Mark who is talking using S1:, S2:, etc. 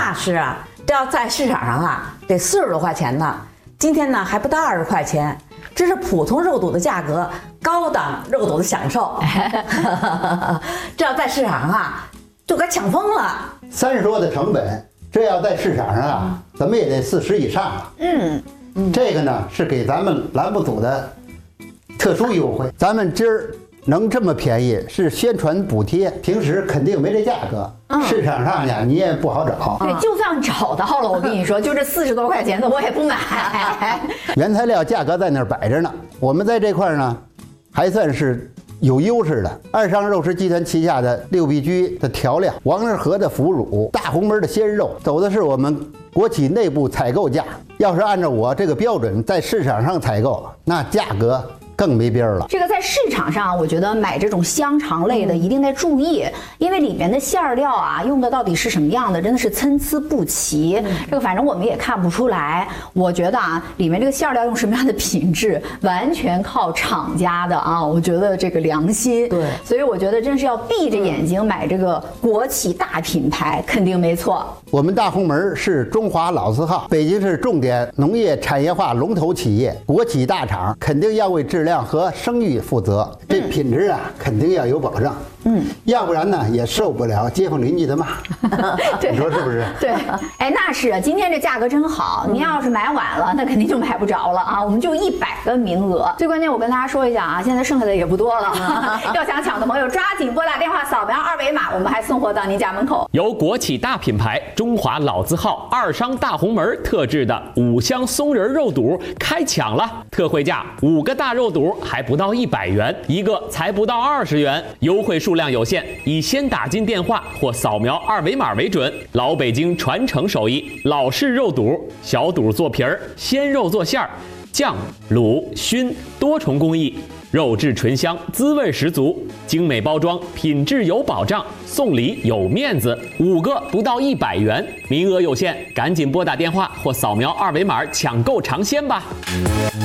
S1: 那是啊，这要在市场上啊，得40多块钱呢。今天呢还不到20块钱，这是普通肉肚的价格，高档肉肚的享受。这要在市场上啊，就该抢疯了。
S2: 30多的成本，这要在市场上啊，怎么也得40以上了。这个呢是给咱们栏目组的特殊优惠，咱们今儿能这么便宜是宣传补贴，平时肯定没这价格。市场上呀，你也不好找。
S3: 对，就算找到了，我跟你说，就这40多块钱的我也不买。
S2: 原材料价格在那儿摆着呢，我们在这块儿呢，还算是有优势的。二商肉食集团旗下的六必居的调料、王仁和的腐乳、大红门的鲜肉，走的是我们国企内部采购价。要是按照我这个标准在市场上采购，那价格更没边儿了。
S3: 这个在市场上，我觉得买这种香肠类的一定得注意，因为里面的馅料啊，用的到底是什么样的，真的是参差不齐。这个反正我们也看不出来。我觉得啊，里面这个馅料用什么样的品质，完全靠厂家的啊。我觉得这个良心。
S1: 对，
S3: 所以我觉得真是要闭着眼睛买这个国企大品牌，肯定没错。
S2: 我们大红门是中华老字号，北京市重点农业产业化龙头企业，国企大厂，肯定要为质量和声誉负责。这品质啊，肯定要有保障。要不然呢，也受不了街坊邻居的骂。
S3: 对，
S2: 你说是不是？
S3: 对，哎，那是啊，今天这价格真好。您要是买晚了，那肯定就买不着了啊。我们就100个名额。最关键，我跟大家说一下啊，现在剩下的也不多了。要想抢的朋友，抓紧拨打电话，扫描2维码，我们还送货到您家门口。
S4: 由国企大品牌中华老字号二商大红门特制的5香松仁肉肚开抢了，特惠价5个大肉肚还不到100元，一个才不到20元，优惠数量有限，以先打进电话或扫描2维码为准。老北京传承手艺，老式肉肚，小肚做皮儿，鲜肉做馅儿，酱、卤、熏多重工艺，肉质醇香，滋味十足，精美包装，品质有保障，送礼有面子，5个不到100元，名额有限，赶紧拨打电话或扫描2维码抢购尝鲜吧。